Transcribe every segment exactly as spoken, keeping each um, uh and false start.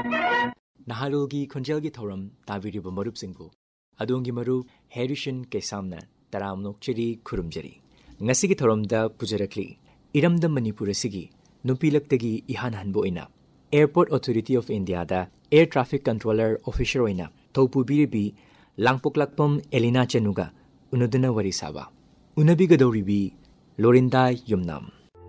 Naharogi Khonjelgi Thoram Tabiriba Marup Singbu Adongi Marup Harrison Kesamna Taramnok Chiri Kurumjari Ngasigi Thoramda Pujarakli Iramda Manipura Sigi Nupilaktagi Ihan Hanbo Ina Airport Authority of India da Air Traffic Controller Officer Oina Topu Biribi Langpoklakpam Elina Chanuga Unuduna Warisaba Unabiga Doribi Lorinda Yumnam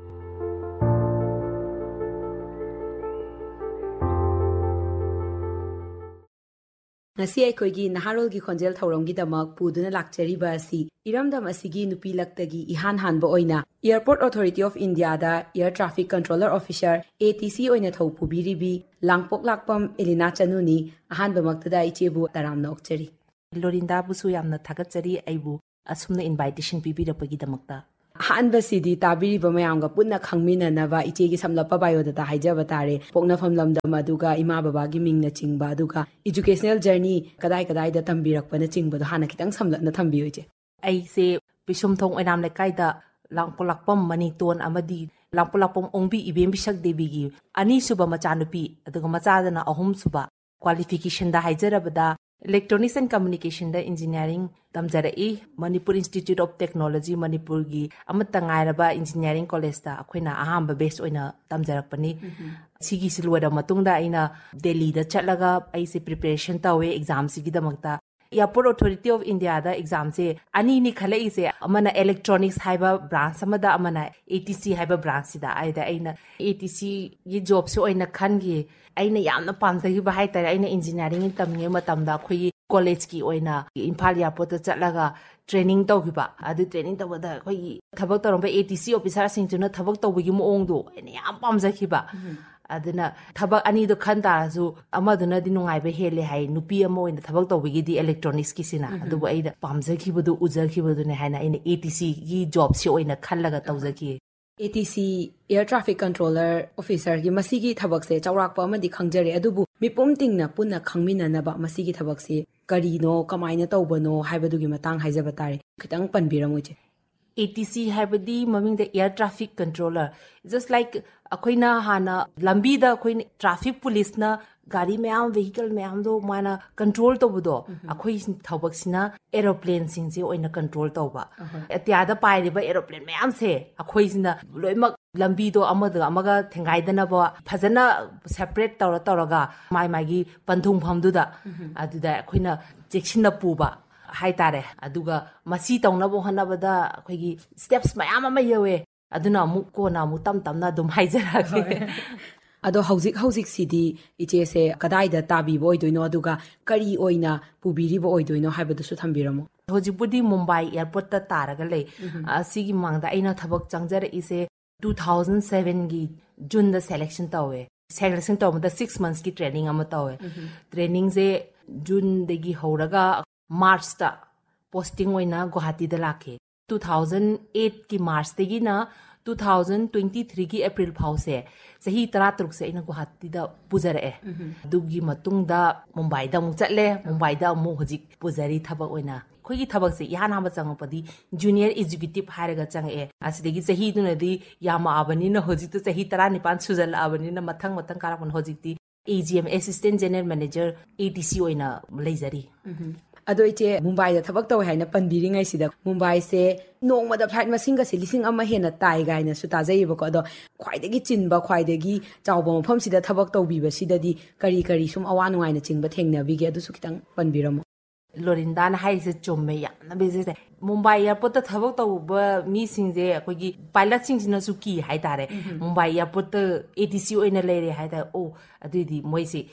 Ngasi aikoigi Naharolgi Khonjel Thauramgi damak puduna lakchariba asi iramdam asigi nupilaktagi ihan hanba oina Airport Authority of India da Air Traffic Controller Officer A T C oina thaupu biribi langpok lakpam Elina Chanuni ahanba maktada ichebu taramna okchari Lorinda busu yamna thagatsari aibu asumna invitation pibirapagi damakta Hanba sidi tabiriba mayamga punna khangmina nava ichegi samlappa biodata haijaba tare pokna famlamda maduga ima babagi mingna chingba aduga educational journey kadai kadai da tambirakpana chingba do hana kitang samlatna thambiyo je ai se bisumthong oinam lekai da langpolakpam maniton amadi langpolakpam ongbi ibem bisak debi gi ani suba machanupi aduga machadana ahum suba qualification da haijarabada Electronics and Communication da Engineering tamjarai Manipur Institute of Technology Manipur gi amatangairaba Engineering College da akoina ahamba base oina tamjarakpani sigi silwada matungda aina Delhi da chatlaga aise preparation tawe exam sigi damakta Airport Authority of India da exam se ani ni khalai se amana electronics haiba branch amada amana A T C haiba branch sida aida aina A T C gi job se oina khangi aina yamna pamsagi ba hai tare aina engineering tamnge matamda khoi college ki oina Imphal Airport ta chatlaga training tawgiba adu training tawada khoi thabak toromba A T C officer sing chuna thabak tawbigi moong do aina yam pamjakhiba aduna thabak ani do khanda su amaduna di nungai be hele hai nupi amo in thabak tawbigi di electronics ki sina adu ba aida pamjakhibudu ujakhibudu ne haina aina A T C gi job se oina khallaga tawjaki A T C Air Traffic Controller Officer gi masigi thabak se chawrakpa amadi khangjare adubu mipum tingna punna khangmina naba masigi thabak se karino kamaina tawbano haibadugi matang haijaba tare khitang panbiramu je A T C habadi maming the air traffic controller just like akoina hana lambi da akoina traffic police na gari mayam vehicle mayam do mana control to budo akoi thawbak sina aeroplane sing je oina control to ba atiada pai riba aeroplane mayam se akoi sina loimak lambi do amada amaga thengai dana ba phajana separate tawra tawraga mai mai gi panthung phamdu da aduda akoina cheksinna puba hai tare aduga masi tawna bo hanabada akoigi steps mayam ama yewe aduna mu ko na mu tam tam na dum haijarage ado hauzik hauzik sidi iche se kadai da tabi boy doino aduga kari oina pubiri bo oidoino haibadu su thambiramo hojibudi Mumbai airport ta taraga le asigi mangda aina thabak changjara ise two thousand seven gi June da selection tawe selection taw da six months ki training ama tawe training se June degi horaga March ta posting oina Guwahati da lakhe two thousand eight ki March degi na two thousand twenty-three ki April phause sahi taratruk se ina Guwahati da pujare dugi matung da Mumbai da mu chatle Mumbai da mu hojik pujari thabak oina khoigi thabak se yana ba changpadi junior executive haraga change asidegi sahi duna di yama abani na hojik to sahi thirty-nine sujal abani na mathang mathang karakon hojik di A G M Assistant General Manager A T C oina leizari ado iche Mumbai da thabak taw haina panbiri ngai sida Mumbai se nongma da flight masinga se lising ama hena tai gaina su tajai bako ado khwaidagi chinba khwaidagi chawba mafam sida thabak tawbiba sidadi kari kari sum awan ngaina chingba thengna bige adu su kitang panbiramo Lorinda na hai se chomme ya na be se Mumbai airport ta thabak tawba mi singje akogi pilot sing sina su ki hai tare Mumbai airport ta A T C oina leire hai ta o adu di moi se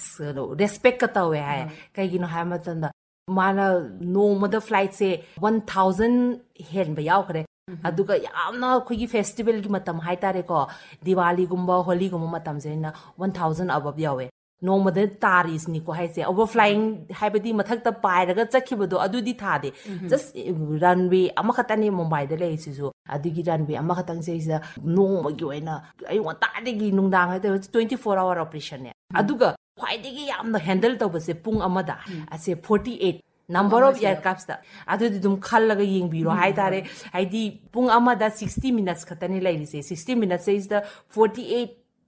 respect ka tawe hai kai gino hai matanda mana nomada flight se one thousand hen ba yaw khare aduga yamna khogi festival gi matam hai tare ko Diwali gumba Holi gumba matam se na one thousand above yawe nomada taris ni ko hai se overflying haibadi mathak ta pairaga chakhibodo adudi thade just runway amakhatani Mumbai da lei sisu adugi runway amakhatang se isa nomagi oina ai wata degi nungdang ha twenty-four hour operation ne aduga khwaidegi yamna handle tawbase pung amada ase forty-eight number of aircrafts da adudi dum khallaga yengbiro hai tare haidi pung amada sixty minutes khatani lailise sixty minutes is the forty-eight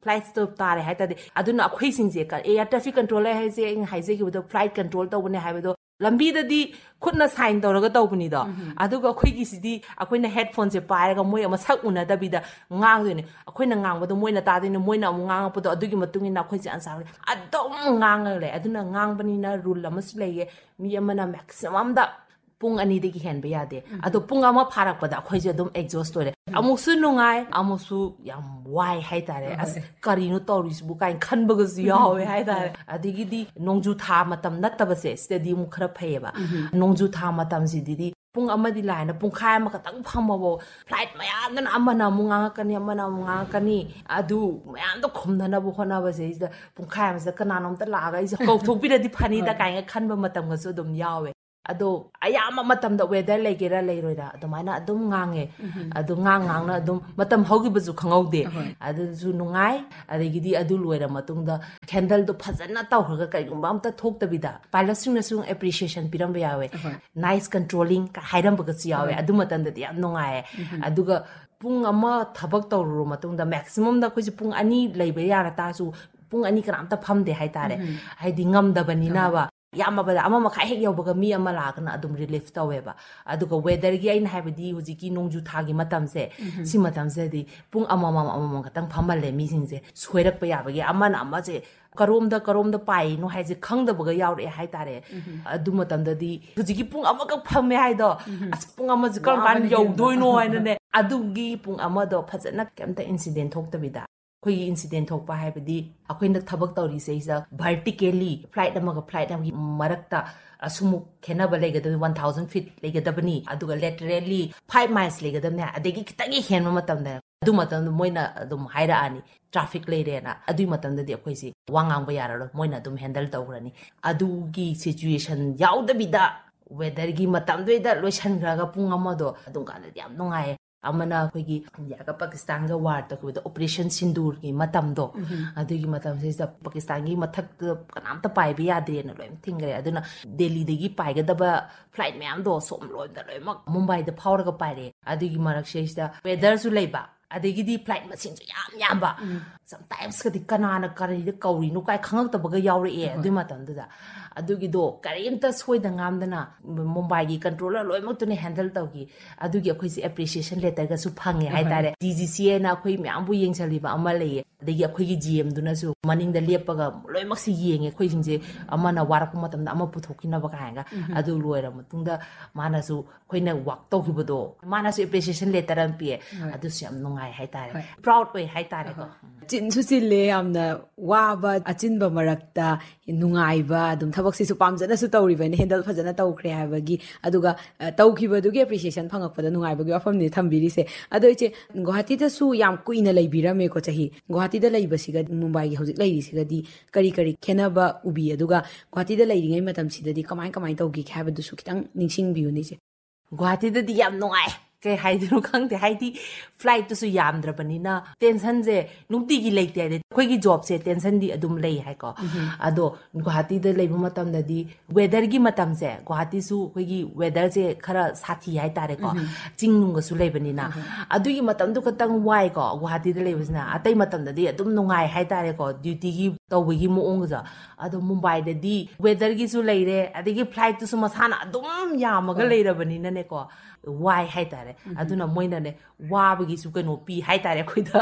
flight stop tare hai ta de aduna akhoi singje ka air traffic controller hai je ing hai je ki do flight control to bune hai do lambi da di khutna sign tawraga tawbani do aduga akhoi gi sidi akhoina headphone se pairaga moi ama sak una da bida ngang dine akhoina ngang ba do moina ta dine moina amu ngang pa do adugi matungi na akhoi se answer adom ngang le aduna ngang bani na rule ama sleye mi amana maximum da pung ani de gi hen ba yade ado pung ama pharak pa da akhoi je dum exhaust ore amu su nungai amu su yam wai hai tare as karino toris bu kain khan ba ga yawe hai tare adigi di nongju tha matam nattaba se stadium khara phayeba nongju tha matam si di pung amadi laina pung khai ma katang phamabo flight mayam nan amana munga kani amana munga kani adu mayam do khomna na bu khona ba se pung khai ma se kananom ta laga is ko thok bi di phani da kai nga khan ba matam ga su dum yawe ado ayama matam da weather legera leiroida adumaina adum ngange adu ngang ngang na adum matam hogi bazu khangaude adu su nungai adigi di adu loira matung da candle do phajana tawhga kai gumba amta thoktabida pilot sing na sung appreciation piram ba yawe nice controlling ka hairam ba ga si yawe adu matam da yam nungai aduga pung ama thabak tawru matung da maximum da khoi pung ani leiba yara ta su pung ani kana amta phamde hai tare haidi ngam da bani na ba yama bada ama ma khai hek yobaga mi ama la kana adum relief taweba aduga weather gi ain habidi hujiki nongju thagi matam se si matam se di pung ama ma ama ma katang phamal le mi sing se soirak pa yabagi ama na ama se karom da karom da pai no hai je khang da baga yaure hai tare adu matam da di hujiki pung ama ka phame hai do as pung ama ji kan kan yau doi no ai ne adugi pung ama do phajana kemta incident thok ta bida khoi incident thok pa hai bidi akhoi nak thabak tawri se isa vertically flight amaga flight am marakta asumuk khena ba lega da one thousand feet lega da bani aduga laterally five miles lega da ne adegi kitagi hen ma matam da adu matam moina adum haira ani traffic leire na adu matam da di akhoi si wangang ba yara moina adum handle tawrani adugi situation yauda bida weather gi matam do da loisan graga pung amado adum kan da yam nungai amana khoigi india ka pakistan ga war ta ko operation sindur ki matam do adu gi matam se sa pakistan gi mathak kanam ta pai bi ade na loim thingre aduna delhi de gi pai ga da ba flight myam do som loim da loim mumbai da phawr ga pai re adu gi marak se sa weather su leiba adegi di flight machine su yam yam ba sometimes ka di kanana kari de kauri nu kai khangak ta ba ga yaure e adu matam da adugi do karimta soida ngamdana mumbai gi controller loimak tu ne handle tawgi adugi akhoi si appreciation letter ga su phange hai tare D G C A na akhoi myam bu yengchali ba ama le adegi akhoi gi G M du na su maning da lepaga loimak si yenge akhoi singje ama na warak matam da ama puthokina ba ka hanga adu loira matung da mana su akhoi na work tawgi do mana su appreciation letter am pi adu syam nungai hai tare proud way hai tare ko chin su chile amna wa ba achin ba marakta nungai ba dum thabak si su pamjana su tawri ba ne handle phajana tawkhre habagi aduga tawkhiba dugi appreciation phangakpada nungai ba gi afam ni thambiri se ado iche Guwahati da su yam kuina leibirame ko chahi Guwahati da leiba siga Mumbai gi hojik leiri siga di kari kari khena ba ubi aduga Guwahati da leiri ngai matam sida di kamai kamai tawgi khaba du su kitang ningsing biu ni che Guwahati da di yam nungai ke haidru khangte haidi flight to su yamdra banina tension je nungti gi leite de khoi gi job se tension di adum lei hai ko ado Guwahati da leibu matam da di weather gi matam se Guwahati su khoi gi weather je khara sathi hai tare ko chingnung ga su lei banina adu gi matam du katang wai ko Guwahati da leibusna atai matam da di adum nungai hai tare ko duty gi tawbi gi moong ga ado Mumbai da di weather gi su leire adigi flight to su masana adum yamaga leira banina ne ko why hai tare aduna moina ne wabagi su kano pi hai tare khoida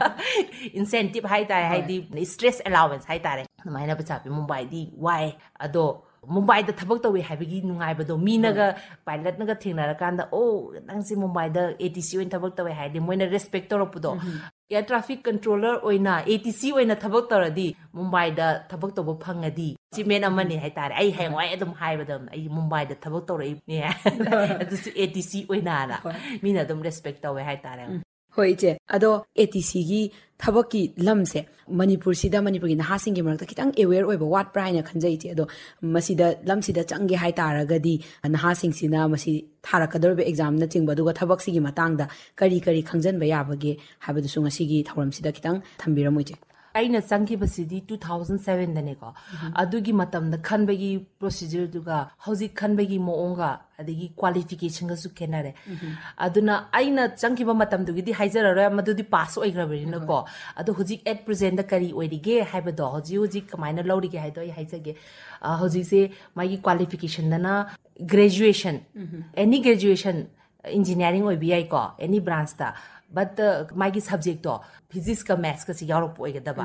incentive hai tare hai di stress allowance hai tare maina bacha pi Mumbai di why ado Mumbai da thabak tawi habigi nungai bado minaga pilot naga thingna kanda oh nangsi Mumbai da A T C oin thabak tawi hai di moina respect tor pudo air traffic controller oina A T C oina thabak toradi Mumbai da thabak tobo phangadi chimen amani hai tare ai hengwai adum hai badam ai Mumbai da thabak torai ne adu A T C oina na mina dum respect tawi hai tare hoi che ado A T C gi thabaki lamse Manipur sida Manipur gi nahasing gi marakta kitang aware oiba wat praina khanjai che ado masida lamsida changi hai taragadi nahasing sina masi tharakadorbe exam na chingba duga thabak sigi matangda kari kari khangjan ba yabage habadu sunga sigi thoram sida kitang thambiramu che ꯑꯩꯅ ꯆꯪꯈꯤꯕꯁꯤꯗꯤ two thousand seven ꯗꯅꯦꯀꯣ ꯑꯗꯨꯒꯤ ꯃꯇꯝꯗ ꯈꯟꯕꯒꯤ ꯄ꯭ꯔꯣꯁꯤꯖꯔꯗꯨꯒ ꯍꯧꯖꯤꯛ ꯈꯟꯕꯒꯤ ꯃꯑꯣꯡꯒ ꯑꯗꯒꯤ ꯀ꯭ꯋꯥꯂꯤꯐꯤꯀꯦꯁꯟꯒꯁꯨ ꯈꯦꯠꯅꯔꯦ ꯑꯗꯨꯅ ꯑꯩꯅ ꯆꯪꯈꯤꯕ ꯃꯇꯝꯗꯨꯒꯤꯗꯤ ꯍꯥꯏꯖꯔꯔꯣꯏ ꯃꯗꯨꯗꯤ ꯄꯥꯁ ꯑꯣꯏꯈ꯭ꯔꯕꯅꯤꯅꯀꯣ ꯑꯗꯣ ꯍꯧꯖꯤꯛ ꯑꯦꯠ ꯄ꯭ꯔꯦꯖꯦꯟꯇ ꯀꯔꯤ ꯑꯣꯏꯔꯤꯒꯦ ꯍꯥꯏꯕꯗꯣ ꯍꯧꯖꯤꯛ ꯍꯧꯖꯤꯛ ꯀꯃꯥꯏꯅ ꯂꯧꯔꯤगे ꯍꯥꯏꯗꯣ ꯑꯩ ꯍꯥꯏꯖꯒꯦ ꯍꯧꯖꯤꯛꯁꯦ ꯃꯥꯒꯤ ꯀ꯭ꯋꯥꯂꯤꯐꯤꯀꯦꯁꯟꯗꯅ ꯒ꯭ꯔꯦꯖꯨꯑꯦꯁꯟ ꯑꯦꯅꯤ ꯒ꯭ꯔꯦꯖꯨꯑꯦꯁꯟ इंजीनियरिंग याको एनी ब्रांच दा बट मागी सब्जेक्ट तो फिजिक्स का मैथ्स का यावरप ओइगदबा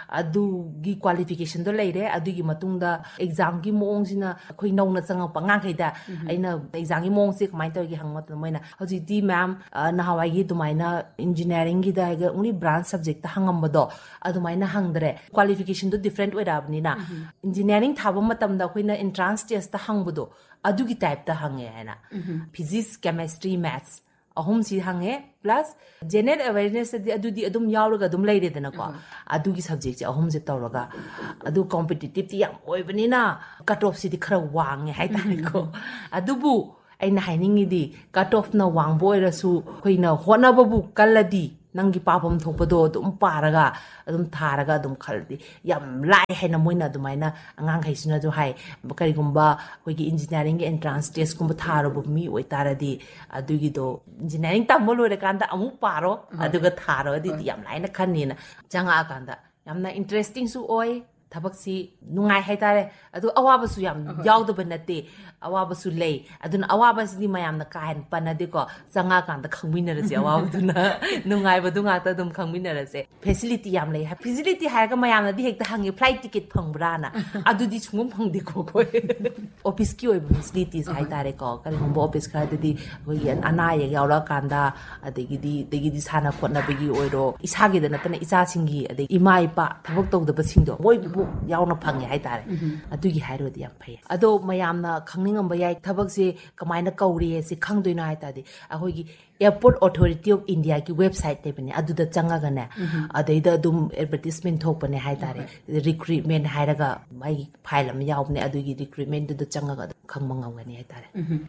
अदुगी क्वालिफिकेशन तो लेरे अदुगी मतुंगदा एग्जाम की मोंग सिना अखोइ नौना चंगप अंगाखैदा अइना एग्जाम की मोंग से कमाइ तौगी हंगमत मोइना हजिदी मैम नहावागी दुमाइना इंजीनियरिंग की दा ओनली ब्रांच सब्जेक्ट हंगमबदो अदुमाइना हंगदरे क्वालिफिकेशन तो डिफरेंट ओइराबनिना इंजीनियरिंग थाबा मतमदा अखोइना एंट्रांस टेस्ट हंगबदो अदुगी टाइप ता हंगे हैना फिजिक्स केमिस्ट्री मैथ्स अहम सी हंगे प्लस जनरल अवेयरनेस अदुदी अदुम यावरगा अदुम लेरेदनको अदुगी सब्जेक्ट से अहम से तौरगा अदु कॉम्पिटिटिव ती याम ओइबनिना कट ऑफ सिदी खरा वांगे हाइतानिको अदुबु अइना हाइनिंगिदी कट ऑफ ना वांगबो ओइरसु खोइना होनाबबु कल्लदी नंगी पापम थोपदो अदुम पारगा अदुम थारगा अदुम खलदी याम लाई हैना मोइना अदुमाइना अंगांग हैसिना जो हाय करिगुम्बा खोइगी इंजीनियरिंग के एंट्रांस टेस्ट कुम थारबो मी ओइतारदी अदुगिदो इंजीनियरिंग तम्बो लोरे कांदा अमु पारो अदुगा थारो अदि याम लाइना खन्नीना जंगा कांदा यामना इंटरेस्टिंग सु ओय थबकसी नुंगाई हाइतारे अदु अवाबसु याम यावदबा नते अवाबसु लेय अदुन अवाबसदि मयामना काहन पनदेको जंगा कांदा खंगमिनरसे अवाबदुना नुंगाइबदु गाता दुम खंगमिनरसे फैसिलिटी याम लेय फैसिलिटी हायगा मयामना दि हेक्ता हंगे फ्लाइट टिकट फंगब्राना अदुदि सुंगम फंगदेको कोय ऑफिस की ओय फैसिलिटीज हाइतारे को करिगुम्बा ऑफिस खाददि होय अनाय यावला कांदा अदगिदि दगिदि साना खोनबगी ओइरो इसागेदा नतना इचासिंगी अदि इमा इपा थबक तौदबसिंगदो मोय यावना फंगे हाइतारे अदुगी हाइरोदि याम फै अदो मयामना खंगनिंगम याय थबक से कमाइना कौरी से खंगदोइना हाइतादि अखोइगी एयरपोर्ट अथॉरिटी ऑफ इंडिया की वेबसाइट तेबने अदुदा चंगागने अदैदा दुम एडवर्टाइजमेंट थोपने हाइतारे recruitment हाइरगा my file um यावने अदुगी recruitment दुदा चंगागा खंगमंगवगनी हाइतारे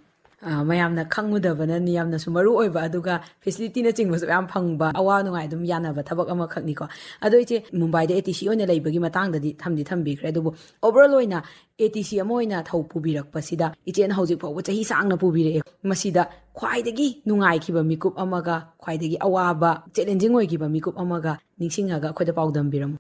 ꯃꯌꯥꯝꯅ ꯈꯪꯉꯨꯗꯕꯅ ꯌꯥꯝꯅꯁꯨ ꯃꯔꯨ ꯑꯣꯏꯕ ꯑꯗꯨꯒ ꯐꯦꯁꯤꯂꯤꯇꯤꯅ ꯆꯤꯡꯕꯁꯨ ꯌꯥꯝ ꯐꯪꯕ ꯑꯋꯥ ꯅꯨꯡꯉꯥꯏ ꯑꯗꯨꯝ ꯌꯥꯅꯕ ꯊꯕꯛ ꯑꯃꯈꯛꯅꯤꯀꯣ ꯑꯗꯣ ꯏꯆꯦ ꯃꯨꯝꯕꯥꯏꯗ ꯑꯦ ꯇꯤ ꯁꯤ ꯑꯣꯏꯅ ꯂꯩꯕꯒꯤ ꯃꯇꯥꯡꯗꯗꯤ ꯊꯝꯗꯤ ꯊꯝꯕꯤꯈ꯭ꯔꯦ ꯑꯗꯨꯕꯨ ꯑꯣꯚꯔꯑꯣꯜ ꯑꯣꯏꯅ ꯑꯦ ꯇꯤ ꯁꯤ ꯑꯃ ꯑꯣꯏꯅ ꯊꯧ ꯄꯨꯕꯤꯔꯛꯄꯁꯤꯗ ꯏꯆꯦꯅ ꯍꯧꯖꯤꯛ ꯐꯥꯎꯕ ꯆꯍꯤ ꯁꯥꯡꯅ ꯄꯨꯕꯤꯔꯛꯑꯦ ꯃꯁꯤꯗ ꯈ꯭ꯋꯥꯏꯗꯒꯤ ꯅꯨꯡꯉꯥꯏꯈꯤꯕ ꯃꯤꯀꯨꯞ ꯑꯃꯒ ꯈ꯭ꯋꯥꯏꯗꯒꯤ ꯑꯋꯥꯕ ꯆꯦꯂꯦꯟꯖꯤꯡ ꯑꯣꯏꯈꯤꯕ ꯃꯤꯀꯨꯞ ꯑꯃꯒ ꯅꯤꯡꯁꯤꯡꯉꯒ ꯑꯩꯈꯣꯏꯗ ꯄꯥꯎꯗꯝꯕꯤꯔꯝꯃꯨ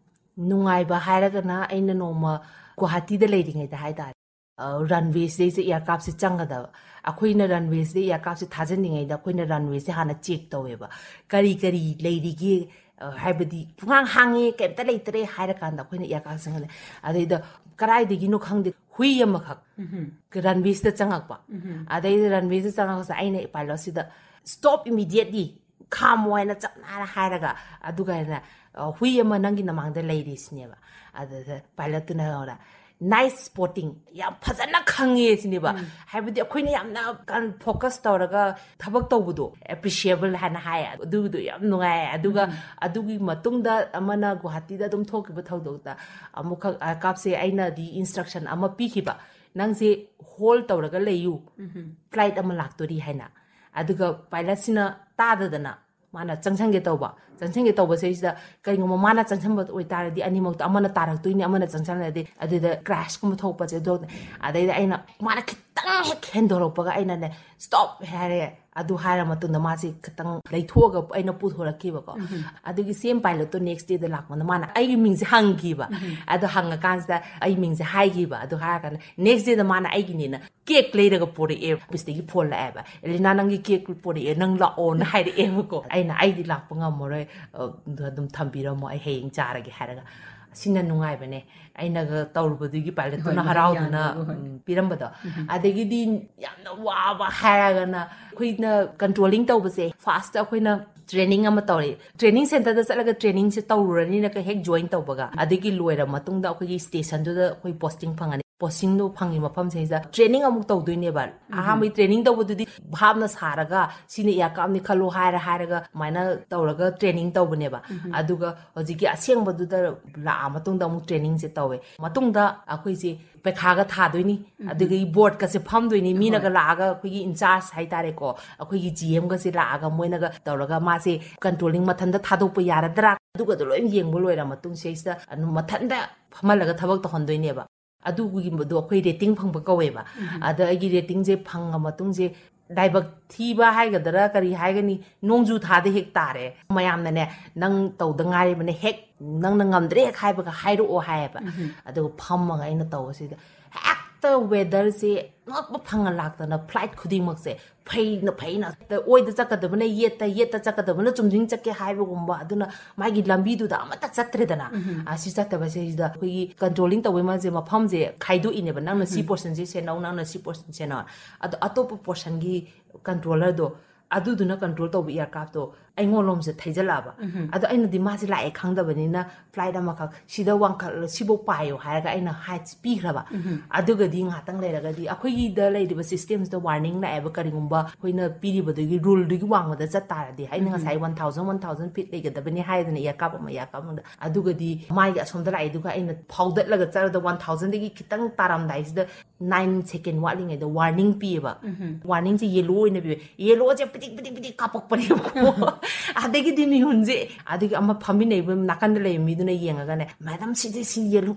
ꯅꯨꯡꯉꯥꯏꯕ ꯍꯥꯏꯔꯒꯅ ꯑꯩꯅ ꯅꯣꯡꯃ ꯒꯨꯋꯥꯍꯥꯇꯤꯗ ꯂꯩꯔꯤꯉꯩꯗ ꯍꯥꯏꯇꯥꯔꯦ ꯔꯟꯋꯦꯁꯤꯗꯩꯁꯦ ꯏꯌꯥꯔꯀ꯭ꯔꯥꯐꯁꯦ ꯆꯪꯒꯗꯕ ꯑꯩꯈꯣꯏꯅ ꯔꯟꯋꯦꯁꯤꯗ ꯏꯌꯥꯔꯀ꯭ꯔꯥꯐꯁꯦ ꯊꯥꯖꯟꯅꯤꯡꯉꯩꯗ ꯑꯩꯈꯣꯏꯅ ꯔꯟꯋꯦꯁꯦ ꯍꯥꯟꯅ ꯆꯦꯛ ꯇꯧꯋꯦꯕ ꯀꯔꯤ ꯀꯔꯤ ꯂꯩꯔꯤꯒꯦ ꯍꯥꯏꯕꯗꯤ ꯄꯨꯡꯍꯥꯡ ꯍꯥꯡꯉꯦ ꯀꯩꯝꯇ ꯂꯩꯇ꯭ꯔꯦ ꯍꯥꯏꯔꯀꯥꯟꯗ ꯑꯩꯈꯣꯏꯅ ꯏꯌꯥꯔꯀ꯭ꯔꯥꯐ ꯆꯪꯍꯜꯂꯦ ꯑꯗꯩꯗ ꯀꯗꯥꯏꯗꯒꯤꯅꯣ ꯈꯪꯗꯦ ꯍꯨꯏ ꯑꯃꯈꯛ ꯔꯟꯋꯦꯁꯤꯗ ꯆꯪꯉꯛꯄ ꯑꯗꯩꯗ ꯔꯟꯋꯦꯁꯤꯗ ꯆꯪꯉꯛꯄꯁꯦ ꯑꯩꯅ ꯄꯥꯏꯂꯣꯠꯁꯤꯗ ꯁ꯭ꯇꯣꯞ ꯏꯃꯤꯗꯤꯌꯦꯠꯂꯤ ꯈꯥꯝꯃꯣ ꯍꯥꯏꯅ ꯆꯞꯅꯥꯅ ꯍꯥꯏꯔꯒ ꯑꯗꯨꯒ ꯍꯥꯏꯅ ꯍꯨꯏ ꯑꯃ ꯅꯪꯒꯤ ꯅꯃꯥꯡꯗ ꯂꯩꯔꯤꯁꯤꯅꯦꯕ ꯑꯗꯨꯗ ꯄꯥꯏꯂꯣꯠꯇꯨꯅ ꯍꯧꯔ नाइस स्पॉटिंग याम फजना खंगे सिनेबा हाइबदि अखोइने यामना फोकस तौरगा थबक तौबदो एप्रिशिएबल हाना हाय अदुदो याम नुगाय अदुगा अदुगी मतुंगदा अमना गुवाहाटीदा दुम थोकिबा थौदोता अमुख कापसे आइना दि इंस्ट्रक्शन अमा पीखिबा नंगसे होल तौरगा लेयु फ्लाइट अमा लाक्तोरी हाइना अदुगा पाइलटसिना ताददना माना चंगसंगे तौबा चंगसंगे तौबसे इस करिगुम माना चंगसंब ओइतारदि अनिमक अमना तारक्तोइनि अमना चंगसंदि अदुदा क्रैश कुम थोपचे दो अदैदा आइना माना खितंग हेक हेंदोरपगा आइना ने स्टॉप हारे अदु हारा मतुंदा मासे खितंग लैथोगा आइना पुथोरकिबको अदुगी सेम पाइलट तो नेक्स्ट डे द लाकमन माना आइगी मिंगसे हंगकिबा अदु हंगा कांसदा आइ मिंगसे हाइगिबा अदु हारा नेक्स्ट डे द माना आइगी नेना केक लेरगा पोरे ए बिस्तिगी फोन लाएबा एलिना नंगी केक पोरे ए नंग लाओ न हाइरे एबको आइना आइदी Lakpa ngamore adum thambiramo ai heying charage haraga sina nungai bane ainaga tawrubadigi pilot tuna harauduna pirambado adegi di yamna waba haraga na khoina controlling tawbase fast khoina training ama tawri training center da salaga training se tawrani na ka hek join tawbaga adegi loira matungda khoi station du da khoi posting phangani ꯄꯣꯁꯤꯡꯗꯣ ꯐꯪꯉꯤ ꯃꯐꯝꯁꯤꯡꯁꯤꯗ training ꯑꯃꯨꯛ ꯇꯧꯗꯣꯏꯅꯦꯕ ꯑꯍꯥꯟꯕꯒꯤ training ꯇꯧꯕꯗꯨꯗꯤ ꯚꯥꯞꯅ ꯁꯥꯔꯒ ꯁꯤꯅ ꯏꯌꯥꯔꯀ꯭ꯔꯥꯐꯅꯤ ꯈꯜꯂꯣ ꯍꯥꯏꯔ ꯍꯥꯏꯔꯒ ꯑꯗꯨꯃꯥꯏꯅ ꯇꯧꯔꯒ ꯇ꯭ꯔꯦꯅꯤꯡ ꯇꯧꯕꯅꯦꯕ ꯑꯗꯨꯒ ꯍꯧꯖꯤꯛꯀꯤ ꯑꯁꯦꯡꯕꯗꯨꯗ ꯂꯥꯛꯑ ꯃꯇꯨꯡꯗ ꯑꯃꯨꯛ ꯇ꯭ꯔꯦꯅꯤꯡꯁꯦ ꯇꯧꯋꯦ ꯃꯇꯨꯡꯗ ꯑꯩꯈꯣꯏꯁꯦ ꯄꯩꯈꯥꯒ ꯊꯥꯗꯣꯏꯅꯤ ꯑꯗꯨꯒꯤ ꯕꯣꯔꯗꯀꯁꯦ ꯐꯝꯗꯣꯏꯅꯤ ꯃꯤꯅꯒ ꯂꯥꯛꯑꯒ ꯑꯩꯈꯣꯏꯒꯤ ꯏꯟꯆꯥꯔꯖ ꯍꯥꯏꯇꯥꯔꯦꯀꯣ ꯑꯩꯈꯣꯏꯒꯤ ꯖꯤ ꯑꯦꯝꯒꯁꯦ ꯂꯥꯛꯑꯒ ꯃꯣꯏꯅꯒ ꯇꯧꯔꯒ ꯃꯥꯁꯦ ꯀꯟꯇ꯭ꯔꯣꯂꯤꯡ ꯃꯊꯟꯇ ꯊꯥꯗꯣꯛꯄ ꯌꯥꯔꯗ꯭ꯔꯥ ꯑꯗꯨꯒꯗꯣ ꯂꯣꯏ ꯌꯦꯡꯕ ꯂꯣꯏꯔ ꯃꯇꯨꯡ ꯁꯤꯗꯩꯁꯤꯗ ꯃꯊꯟꯇ ꯐꯝꯍꯜꯂꯒ ꯊꯕꯛ ꯇꯧꯍꯟꯗꯣꯏꯅꯦꯕ ꯑꯗꯨꯒꯨꯝꯕꯗꯣ ꯑꯩꯈꯣꯏ ꯔꯦꯇꯤꯡ ꯐꯪꯕ ꯀꯧꯋꯦꯕ ꯑꯗ ꯑꯩꯒꯤ ꯔꯦꯇꯤꯡꯁꯦ ꯐꯪꯉ ꯃꯇꯨꯡꯁꯦ ꯂꯥꯏꯕꯛ ꯊꯤꯕ ꯍꯥꯏꯒꯗ꯭ꯔꯥ ꯀꯔꯤ ꯍꯥꯏꯒꯅꯤ ꯅꯣꯡꯖꯨ ꯊꯥꯗ ꯍꯦꯛ ꯇꯥꯔꯦ ꯃꯌꯥꯝꯅꯅꯦ ꯅꯪ ꯇꯧꯗ ꯉꯥꯏꯔꯤꯕꯅꯦ ꯍꯦꯛ ꯅꯪꯅ ꯉꯝꯗ꯭ꯔꯦ ꯍꯦꯛ ꯍꯥꯏꯕꯒ ꯍꯥꯏꯔꯛꯑꯣ ꯍꯥꯏꯌꯦꯕ ꯑꯗꯨꯒ ꯐꯝꯃꯒ ꯑꯩꯅ ꯇꯧꯕꯁꯤꯗ ꯍꯦꯛꯇ ꯋꯦꯗꯔꯁꯦ ꯉꯛꯄ ꯐꯪꯉ ꯂꯥꯛꯇꯅ ꯐ꯭ꯂꯥꯏꯠ ꯈꯨꯗꯤꯡꯃꯛꯁꯦ ꯐꯩꯅ ꯐꯩꯅ ꯑꯣꯏꯗ ꯆꯠꯀꯗꯕꯅ ꯌꯦꯠꯇ ꯌꯦꯠꯇ ꯆꯠꯀꯗꯕꯅ ꯆꯨꯝꯗ꯭ꯔꯤꯡ ꯆꯠꯀꯦ ꯍꯥꯏꯕꯒꯨꯝꯕ ꯑꯗꯨꯅ ꯃꯥꯒꯤ ꯂꯝꯕꯤꯗꯨꯗ ꯑꯃꯠꯇ ꯆꯠꯇ꯭ꯔꯦꯗꯅ ꯑꯁꯤ ꯆꯠꯇꯕꯁꯤꯗ ꯑꯩꯈꯣꯏꯒꯤ ꯀꯟꯇ꯭ꯔꯣꯂꯤꯡ ꯇꯧꯕꯩ ꯃꯥꯁꯦ ꯃꯐꯝꯁꯦ ꯈꯥꯏꯗꯣꯛꯏꯅꯦꯕ ꯅꯪꯅ ꯁꯤ ꯄꯣꯔꯁꯟꯁꯦ ꯁꯦꯟꯅꯧ ꯅꯪꯅ ꯁꯤ ꯄꯣꯔꯁꯟ ꯁꯦꯟꯅꯧ ꯑꯗꯣ ꯑꯇꯣꯞꯄ ꯄꯣꯔꯁꯟꯒꯤ ꯀꯟꯇ꯭ꯔꯣꯂꯔꯗꯣ ꯑꯗꯨꯗꯨꯅ ꯀꯟꯇ꯭ꯔꯣꯜ ꯇꯧꯕ ꯏꯌꯥꯔꯀ꯭ꯔꯥꯐꯇꯣ ꯑꯩꯉꯣꯟꯂꯣꯝꯁꯦ ꯊꯩꯖꯜꯂꯛꯑꯕ ꯑꯗꯣ ꯑꯩꯅꯗꯤ ꯃꯥꯁꯦ ꯂꯥꯛꯑꯦ ꯈꯪꯗꯕꯅꯤꯅ ꯐ꯭ꯂꯥꯏꯠ ꯑꯃꯈꯛ ꯁꯤꯗ ꯋꯥꯡꯈꯠ ꯁꯤꯐꯧ ꯄꯥꯏꯌꯣ ꯍꯥꯏꯔꯒ ꯑꯩꯅ ꯍꯥꯏꯠ ꯄꯤꯈ꯭ꯔꯕ ꯑꯗꯨꯒꯗꯤ ꯉꯥꯛꯇꯪ ꯂꯩꯔꯒꯗꯤ ꯑꯩꯈꯣꯏꯒꯤꯗ ꯂꯩꯔꯤꯕ ꯁꯤꯁꯇꯦꯝꯁꯤꯗ ꯋꯥꯔꯅꯤꯡ ꯂꯥꯛꯑꯦꯕ ꯀꯔꯤꯒꯨꯝꯕ ꯑꯩꯈꯣꯏꯅ ꯄꯤꯔꯤꯕꯗꯨꯒꯤ ꯔꯨꯜꯗꯨꯒꯤ ꯋꯥꯡꯃꯗ ꯆꯠ ꯇꯥꯔꯗꯤ ꯑꯩꯅ ꯉꯁꯥꯏ one thousand one thousand fit ꯂꯩꯒꯗꯕꯅꯤ ꯍꯥꯏꯗꯅ ꯏꯌꯥꯔꯀ꯭ꯔꯥꯐ ꯑꯃ ꯏꯌꯥꯔꯀ꯭ꯔꯥꯐ ꯑꯃꯗ ꯑꯗꯨꯒꯗꯤ ꯃꯥꯒꯤ ꯑꯁꯣꯝꯗ ꯂꯥꯛꯏꯗꯨꯒ ꯑꯩꯅ ꯐꯥꯎꯗꯠꯂꯒ ꯆꯠꯂꯗ ꯋꯥꯟ ꯊꯥꯎꯖꯟꯗꯒꯤ ꯈꯤꯇꯪ ꯇꯥꯔꯝꯗꯥꯏꯁꯤꯗ ꯅꯥꯏꯟ ꯁꯦꯀꯦꯟ ꯋꯥꯠꯂꯤꯉꯩꯗ ꯋꯥꯔꯅꯤꯡ ꯄꯤꯌꯦꯕ ꯋꯥꯔꯅꯤꯡꯁꯦ ꯌꯦꯂꯣ ꯑꯣꯏꯅ ꯄꯤꯌꯦ ꯌꯦꯂꯣꯁꯦ ꯄꯤꯗꯤꯛ ꯄꯤꯗꯤꯛ ꯄꯤꯗꯤꯛ ꯀꯥꯞꯄꯛꯄꯅꯦꯕꯀꯣ ꯑꯗꯒꯤꯗꯤ ꯃꯤꯍꯨꯟꯁꯦ ꯑꯗꯒꯤ ꯑꯃ ꯐꯝꯃꯤꯟꯅꯩꯕ ꯅꯥꯀꯟꯗ ꯂꯩꯕ ꯃꯤꯗꯨꯅ ꯌꯦꯡꯉꯒꯅꯦ ꯃꯦꯗꯝ ꯁꯤꯗꯤ ꯁꯤ ꯌꯦꯂꯣ